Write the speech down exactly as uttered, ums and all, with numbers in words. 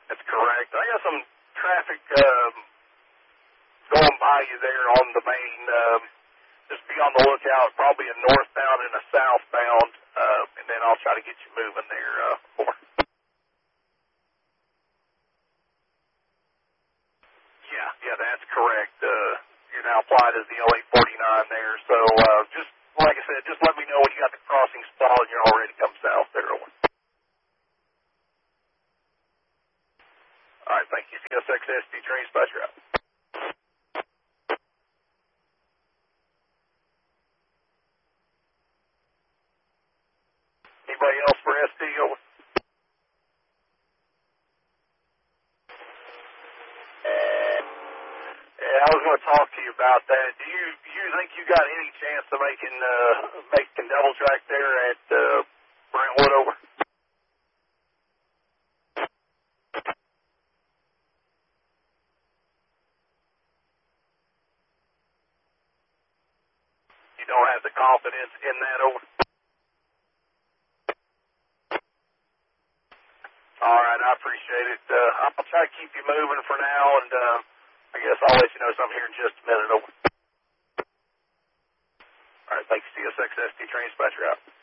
That's correct. I got some traffic um, going by you there on the main. Um, just be on the lookout, probably a northbound and a southbound, uh, and then I'll try to get you moving there. Uh, over. Yeah, yeah, that's correct. Uh, you're now applied as the L A forty-nine there. So uh, just like I said, just let me know when you got the crossing stalled and you're all ready to come south there. Over. All right, thank you. C S X S D train dispatcher out. Anybody else for S D? Over. Yeah, I was going to talk to you about that. Do you you think you got any chance of making uh, making double track there at uh, Brentwood? Over. You don't have the confidence in that. Over. All right, I appreciate it. Uh, I'll try to keep you moving for now, and uh, I guess I'll let you know something here in just a minute. Over. All right, thanks. C S X S D train dispatcher out.